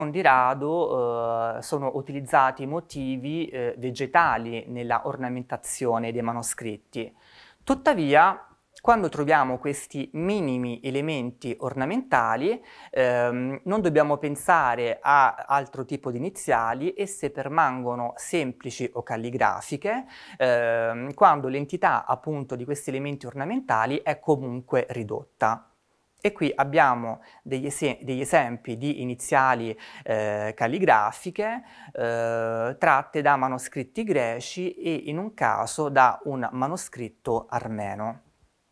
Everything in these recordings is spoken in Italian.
Non di rado, sono utilizzati motivi, vegetali nella ornamentazione dei manoscritti. Tuttavia, quando troviamo questi minimi elementi ornamentali, non dobbiamo pensare a altro tipo di iniziali, esse permangono semplici o calligrafiche, quando l'entità appunto di questi elementi ornamentali è comunque ridotta. E qui abbiamo degli esempi di iniziali calligrafiche tratte da manoscritti greci e in un caso da un manoscritto armeno.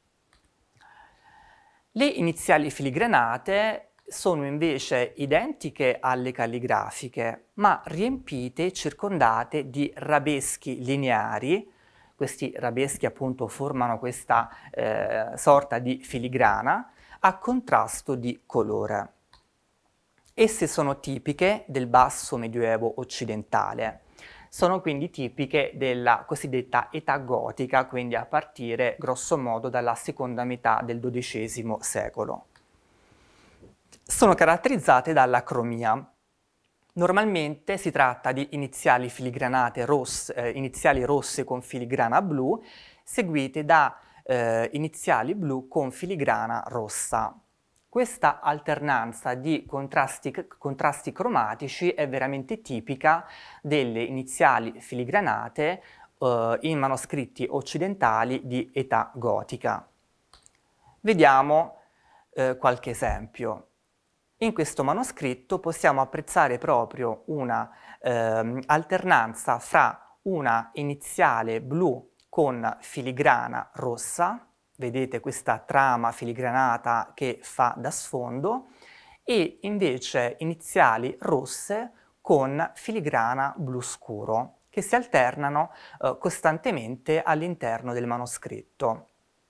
Le iniziali filigranate sono invece identiche alle calligrafiche, ma riempite e circondate di rabeschi lineari. Questi rabeschi appunto formano questa sorta di filigrana a contrasto di colore. Esse sono tipiche del basso medioevo occidentale. Sono quindi tipiche della cosiddetta età gotica, quindi a partire grosso modo dalla seconda metà del XII secolo. Sono caratterizzate dalla cromia. Normalmente si tratta di iniziali filigranate iniziali rosse con filigrana blu, seguite da iniziali blu con filigrana rossa. Questa alternanza di contrasti cromatici è veramente tipica delle iniziali filigranate in manoscritti occidentali di età gotica. Vediamo qualche esempio. In questo manoscritto possiamo apprezzare proprio una alternanza fra una iniziale blu con filigrana rossa, vedete questa trama filigranata che fa da sfondo, e invece iniziali rosse con filigrana blu scuro, che si alternano costantemente all'interno del manoscritto.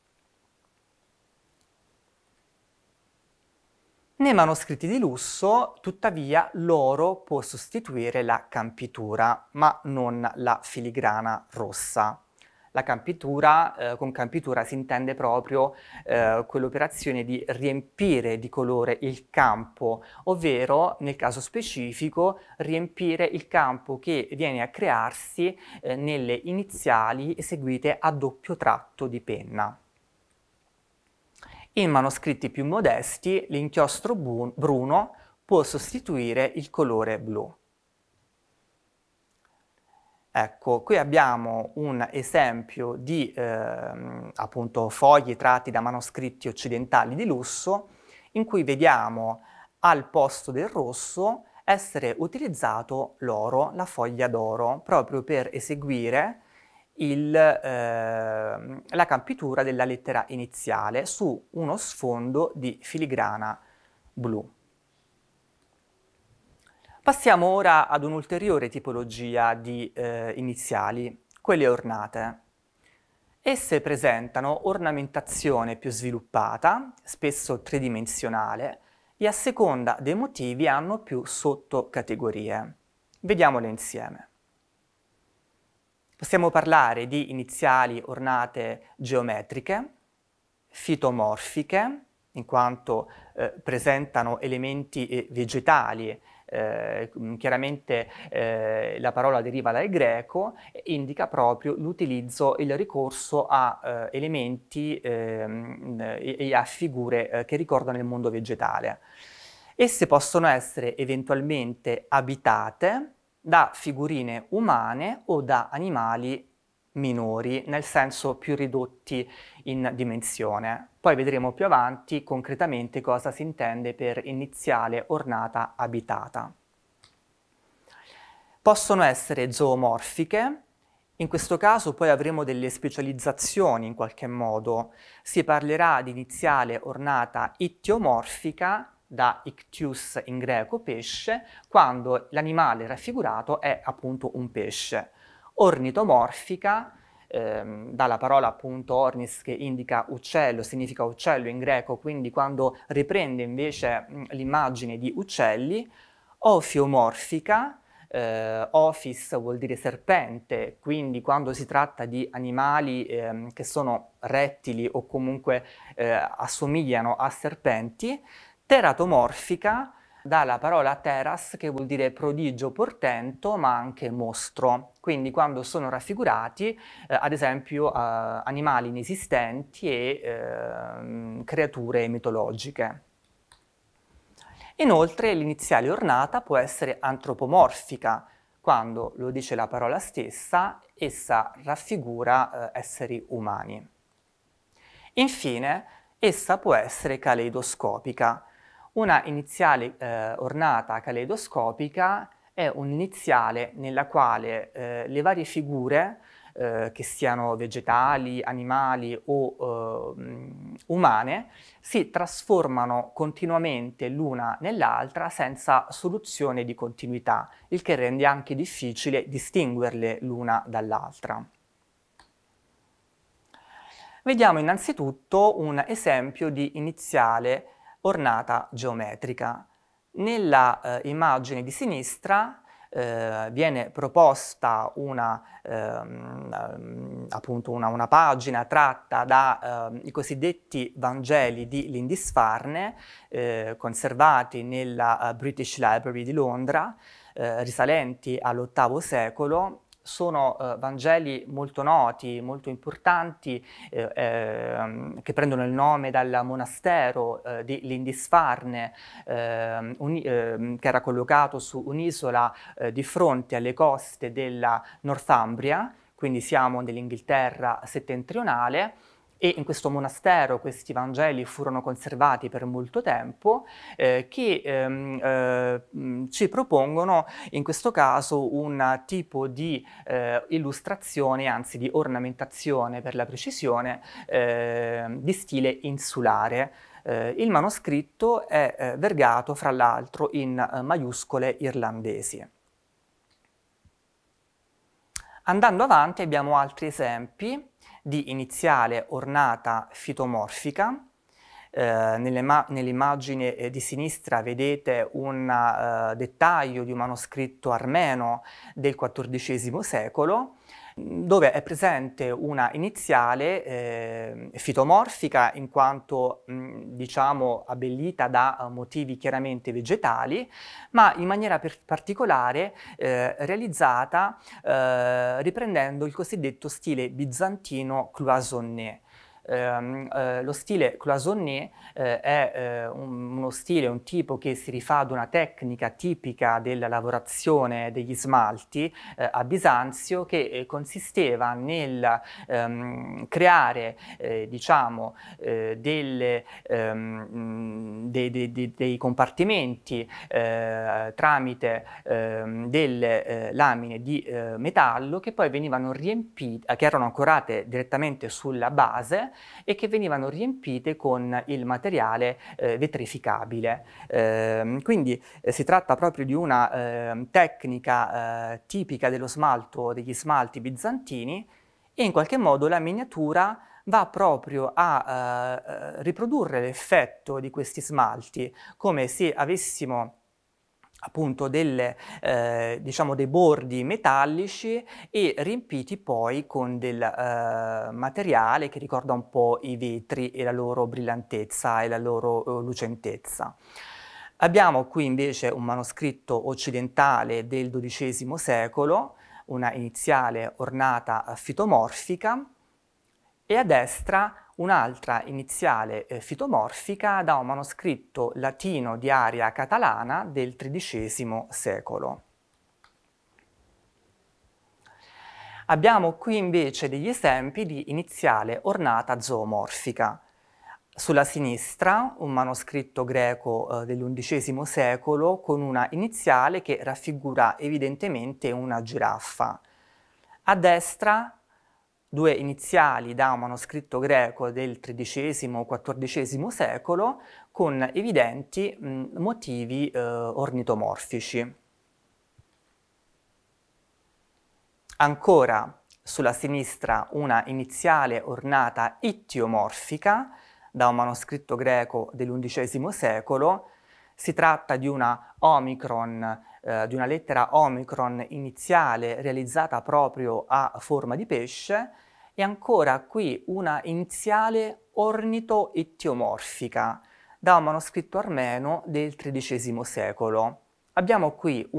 Nei manoscritti di lusso, tuttavia, l'oro può sostituire la campitura, ma non la filigrana rossa. La campitura, con campitura si intende proprio quell'operazione di riempire di colore il campo, ovvero, nel caso specifico, riempire il campo che viene a crearsi nelle iniziali eseguite a doppio tratto di penna. In manoscritti più modesti l'inchiostro bruno può sostituire il colore blu. Ecco, qui abbiamo un esempio di appunto fogli tratti da manoscritti occidentali di lusso, in cui vediamo al posto del rosso essere utilizzato l'oro, la foglia d'oro, proprio per eseguire la campitura della lettera iniziale su uno sfondo di filigrana blu. Passiamo ora ad un'ulteriore tipologia di iniziali, quelle ornate. Esse presentano ornamentazione più sviluppata, spesso tridimensionale, e a seconda dei motivi hanno più sottocategorie. Vediamole insieme. Possiamo parlare di iniziali ornate geometriche, fitomorfiche, in quanto presentano elementi vegetali. Chiaramente la parola deriva dal greco e indica proprio l'utilizzo, il ricorso a elementi e a figure che ricordano il mondo vegetale. Esse possono essere eventualmente abitate da figurine umane o da animali minori, nel senso più ridotti in dimensione. Poi vedremo più avanti concretamente cosa si intende per iniziale ornata abitata. Possono essere zoomorfiche, in questo caso poi avremo delle specializzazioni in qualche modo. Si parlerà di iniziale ornata ittiomorfica, da ictius in greco pesce, quando l'animale raffigurato è appunto un pesce. Ornitomorfica, dalla parola appunto ornis che indica uccello, significa uccello in greco, quindi quando riprende invece l'immagine di uccelli. Ofiomorfica, ophis vuol dire serpente, quindi quando si tratta di animali che sono rettili o comunque assomigliano a serpenti. Teratomorfica, dalla parola teras, che vuol dire prodigio, portento, ma anche mostro. Quindi quando sono raffigurati, ad esempio, animali inesistenti e creature mitologiche. Inoltre l'iniziale ornata può essere antropomorfica. Quando, lo dice la parola stessa, essa raffigura esseri umani. Infine, essa può essere caleidoscopica. Una iniziale ornata caleidoscopica è un'iniziale nella quale le varie figure, che siano vegetali, animali o umane, si trasformano continuamente l'una nell'altra senza soluzione di continuità, il che rende anche difficile distinguerle l'una dall'altra. Vediamo innanzitutto un esempio di iniziale ornata geometrica. Nella immagine di sinistra viene proposta appunto una pagina tratta dai cosiddetti Vangeli di Lindisfarne, conservati nella British Library di Londra, risalenti all'VIII secolo. Sono Vangeli molto noti, molto importanti, che prendono il nome dal monastero di Lindisfarne, che era collocato su un'isola di fronte alle coste della Northumbria, quindi siamo nell'Inghilterra settentrionale, e in questo monastero questi Vangeli furono conservati per molto tempo, che ci propongono in questo caso un tipo di illustrazione, anzi di ornamentazione per la precisione, di stile insulare. Il manoscritto è vergato fra l'altro in maiuscole irlandesi. Andando avanti abbiamo altri esempi di iniziale ornata fitomorfica. Nell'immagine di sinistra vedete un dettaglio di un manoscritto armeno del XIV secolo, dove è presente una iniziale fitomorfica in quanto diciamo abbellita da motivi chiaramente vegetali, ma in maniera particolare realizzata riprendendo il cosiddetto stile bizantino cloisonné. Lo stile cloisonné è uno stile, un tipo che si rifà ad una tecnica tipica della lavorazione degli smalti a Bisanzio, che consisteva nel creare diciamo dei compartimenti tramite delle lamine di metallo che poi venivano riempite, che erano ancorate direttamente sulla base e che venivano riempite con il materiale vetrificabile. Quindi si tratta proprio di una tecnica tipica dello smalto, degli smalti bizantini, e in qualche modo la miniatura va proprio a riprodurre l'effetto di questi smalti, come se avessimo appunto diciamo dei bordi metallici e riempiti poi con del materiale che ricorda un po' i vetri e la loro brillantezza e la loro lucentezza. Abbiamo qui invece un manoscritto occidentale del XII secolo, una iniziale ornata fitomorfica, e a destra un'altra iniziale fitomorfica da un manoscritto latino di area catalana del XIII secolo. Abbiamo qui invece degli esempi di iniziale ornata zoomorfica. Sulla sinistra un manoscritto greco dell'XI secolo con una iniziale che raffigura evidentemente una giraffa. A destra due iniziali da un manoscritto greco del XIII o XIV secolo con evidenti motivi ornitomorfici. Ancora sulla sinistra una iniziale ornata ittiomorfica da un manoscritto greco dell'XI secolo. Si tratta di una omicron, di una lettera omicron iniziale realizzata proprio a forma di pesce, e ancora qui una iniziale ornito-ittiomorfica da un manoscritto armeno del XIII secolo. Abbiamo qui